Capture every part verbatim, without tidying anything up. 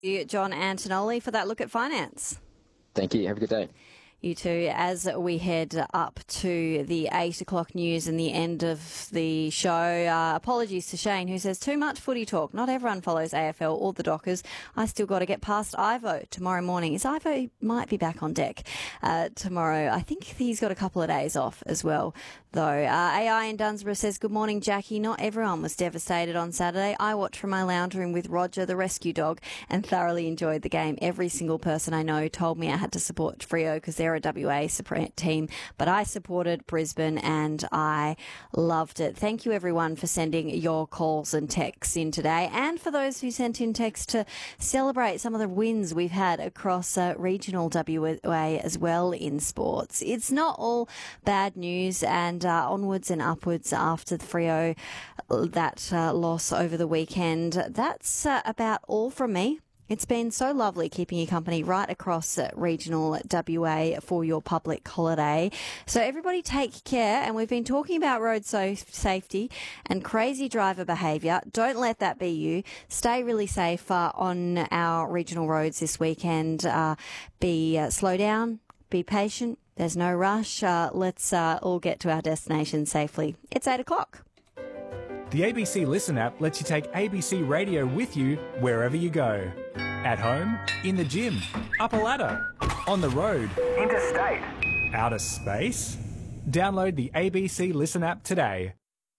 you, John Antonelli, for that look at finance. Thank you. Have a good day. You too, as we head up to the eight o'clock news and the end of the show. Uh, apologies to Shane, who says, too much footy talk. Not everyone follows A F L or the Dockers. I still got to get past Ivo tomorrow morning. Is Ivo might be back on deck uh, tomorrow. I think he's got a couple of days off as well, though. Uh, A I in Dunsborough says, good morning, Jackie. Not everyone was devastated on Saturday. I watched from my lounge room with Roger, the rescue dog, and thoroughly enjoyed the game. Every single person I know told me I had to support Freo because they're a W A team, but I supported Brisbane and I loved it. Thank you, everyone, for sending your calls and texts in today, and for those who sent in texts to celebrate some of the wins we've had across uh, regional W A as well in sports. It's not all bad news, and uh, onwards and upwards after the Freo, that uh, loss over the weekend. That's uh, about all from me. It's been so lovely keeping you company right across regional W A for your public holiday. So everybody take care. And we've been talking about road so safety and crazy driver behaviour. Don't let that be you. Stay really safe uh, on our regional roads this weekend. Uh, be uh, slow down, be patient. There's no rush. Uh, let's uh, all get to our destination safely. It's eight o'clock. The A B C Listen app lets you take A B C Radio with you wherever you go. At home, in the gym, up a ladder, on the road, interstate, outer space. Download the A B C Listen app today.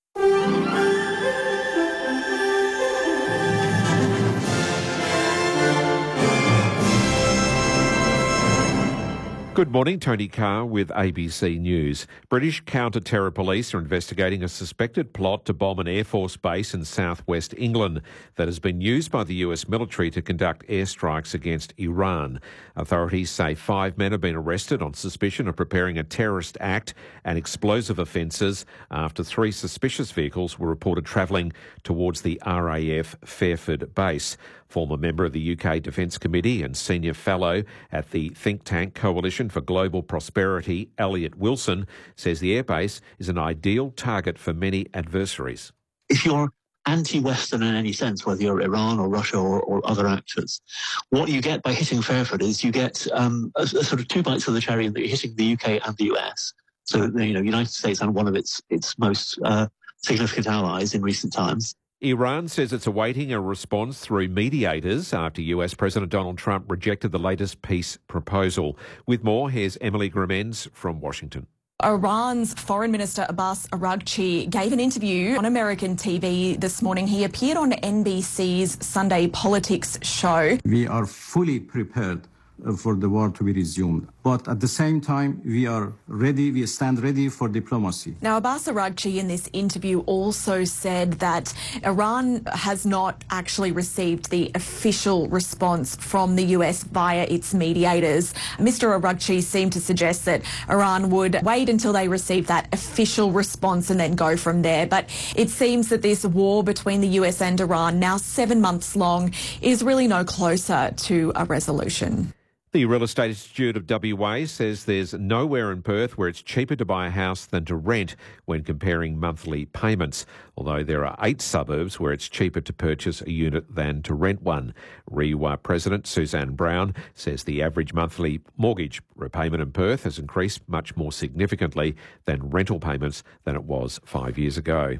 Good morning, Tony Carr with A B C News. British counter-terror police are investigating a suspected plot to bomb an Air Force base in southwest England that has been used by the U S military to conduct airstrikes against Iran. Authorities say five men have been arrested on suspicion of preparing a terrorist act and explosive offences after three suspicious vehicles were reported travelling towards the R A F Fairford base. Former member of the U K Defence Committee and senior fellow at the think tank Coalition for Global Prosperity, Elliot Wilson, says the airbase is an ideal target for many adversaries. If you're anti-Western in any sense, whether you're Iran or Russia or, or other actors, what you get by hitting Fairford is you get um, a, a sort of two bites of the cherry in that you're hitting the U K and the U S. So, you know, the United States and one of its, its most uh, significant allies in recent times. Iran says it's awaiting a response through mediators after U S President Donald Trump rejected the latest peace proposal. With more, here's Emily Grimenz from Washington. Iran's Foreign Minister Abbas Araghchi gave an interview on American T V this morning. He appeared on N B C's Sunday Politics show. We are fully prepared for the war to be resumed. But at the same time, we are ready, we stand ready for diplomacy. Now, Abbas Araghchi in this interview also said that Iran has not actually received the official response from the U S via its mediators. Mister Araghchi seemed to suggest that Iran would wait until they receive that official response and then go from there. But it seems that this war between the U S and Iran, now seven months long, is really no closer to a resolution. The Real Estate Institute of W A says there's nowhere in Perth where it's cheaper to buy a house than to rent when comparing monthly payments, although there are eight suburbs where it's cheaper to purchase a unit than to rent one. R E W A President Suzanne Brown says the average monthly mortgage repayment in Perth has increased much more significantly than rental payments than it was five years ago.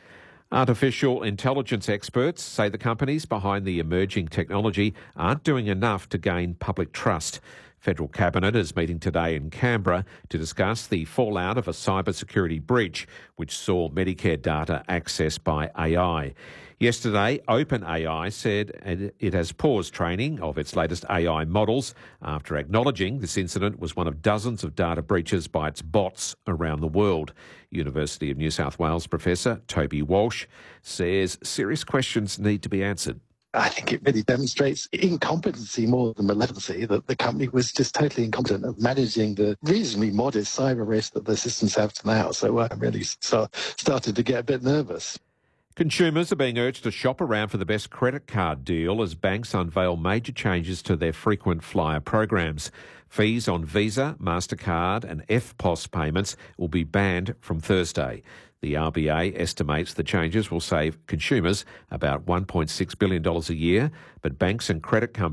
Artificial intelligence experts say the companies behind the emerging technology aren't doing enough to gain public trust. Federal Cabinet is meeting today in Canberra to discuss the fallout of a cybersecurity breach which saw Medicare data accessed by A I. Yesterday, OpenAI said it has paused training of its latest A I models after acknowledging this incident was one of dozens of data breaches by its bots around the world. University of New South Wales professor Toby Walsh says serious questions need to be answered. I think it really demonstrates incompetency more than malevolence, that the company was just totally incompetent at managing the reasonably modest cyber risk that the systems have to now. So I really start, started to get a bit nervous. Consumers are being urged to shop around for the best credit card deal as banks unveil major changes to their frequent flyer programs. Fees on Visa, MasterCard and F P O S payments will be banned from Thursday. The R B A estimates the changes will save consumers about one point six billion dollars a year, but banks and credit companies